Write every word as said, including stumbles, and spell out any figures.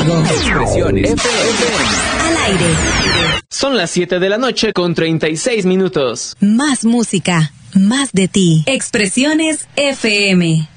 contigo. Expresiones F M. Al aire. Son las siete de la noche con treinta y seis minutos. Más música, más de ti. Expresiones F M.